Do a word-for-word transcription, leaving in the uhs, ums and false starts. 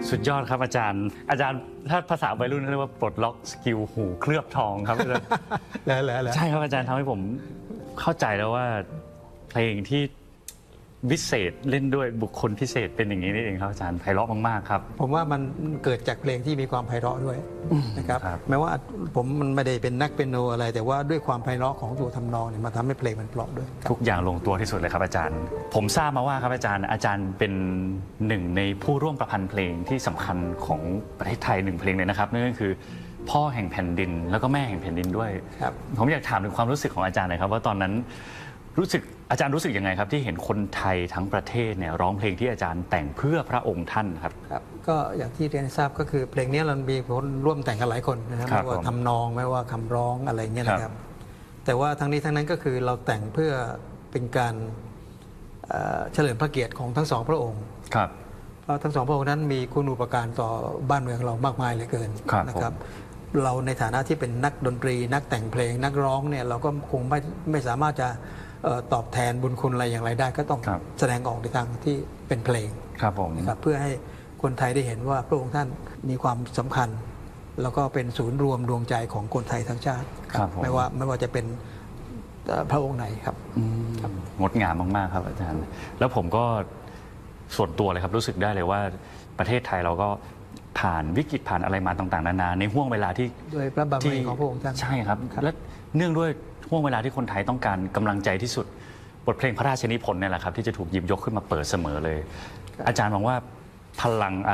สุดยอดครับอาจารย์อาจารย์ถ้าภาษาวัยรุ่นเรียกว่าปลดล็อกสกิลหูเคลือบทองครับอาจารย์แล้วแล้วแล้วใช่ครับอาจารย์ทำให้ผมเข้าใจแล้วว่าเพลงที่วิเศษเล่นด้วยบุคคลพิเศษเป็นอย่างนี้นี่เองครับอาจารย์ไพเราะมากๆครับผมว่ามันเกิดจากเพลงที่มีความไพเราะด้วยนะครับครับแม้ว่าผมมันไม่ได้เป็นนักเปียโนอะไร แต่ว่าด้วยความไพเราะของตัวทำนองเนี่ยมาทำให้เพลงมันเพราะด้วยครับทุกอย่างลงตัวที่สุดเลยครับอาจารย์ ผมทราบมาว่าครับอาจารย์อาจารย์เป็นหนึ่งในผู้ร่วมประพันธ์เพลงที่สำคัญของประเทศไทยหนึ่งเพลงเลยนะครับนั่นก็คือพ่อแห่งแผ่นดินแล้วก็แม่แห่งแผ่นดินด้วยครับผมอยากถามถึงความรู้สึกของอาจารย์หน่อยครับว่าตอนนั้นรู้สึกอาจารย์รู้สึกยังไงครับที่เห็นคนไทยทั้งประเทศเนี่ยร้องเพลงที่อาจารย์แต่งเพื่อพระองค์ท่านครับครับก็อย่างที่เรียนให้ทราบก็คือเพลงนี้เรามีคนร่วมแต่งกันหลายคนนะครับครับไม่ว่าผมทำนองไม่ว่าคำร้องอะไรเงี้ยนะคครัรับบแต่ว่าทั้งนี้ทั้งนั้นก็คือเราแต่งเพื่อเป็นการเอ่อเฉลิมพระเกียรติของทั้งสองพระองค์ครับเพราะทั้งสองพระองค์นั้นมีคุณูปการต่อบ้านเมืองเรามากมายเหลือเกินครับนะครับผมเราในฐานะที่เป็นนักดนตรี นักแต่งเพลงนักร้องเนี่ยเราก็คงไม่ไม่สามารถจะเอ่อตอบแทนบุญคุณอะไรอย่างไรได้ ก็ต้องครับแสดงออกในทางที่เป็นเพลงครับผมนะครับเพื่อให้คนไทยได้เห็นว่าพระองค์ท่านมีความสำคัญ แล้วก็เป็นศูนย์รวมดวงใจของคนไทยทั้งชาติครับผมไม่ว่าไม่ว่าจะเป็นเอ่อพระองค์ไหนครับอืมงดงามมากๆครับอาจารย์ แล้วผมก็ส่วนตัวเลยครับรู้สึกได้เลยว่าประเทศไทยเราก็ผ่านวิกฤตผ่านอะไรมาต่างๆนานาในห่วงเวลาที่ด้วยพระบารมีของพระองค์ท่านใช่ครับ และเนื่องด้วยห่วงเวลาที่คนไทยต้องการกำลังใจที่สุดบทเพลงพระราชนิพนธ์เนี่ยแหละครับที่จะถูกหยิบยกขึ้นมาเปิดเสมอเลย อาจารย์มองว่าพลัง